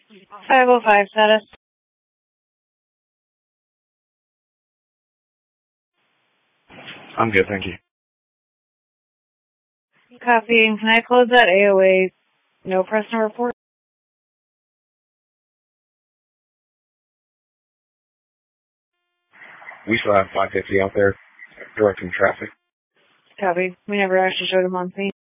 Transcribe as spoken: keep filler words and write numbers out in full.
five oh five status. I'm good, thank you. Copy. Can I close that A O A? No personal report? We still have five fifty out there directing traffic. Copy. We never actually showed him on scene.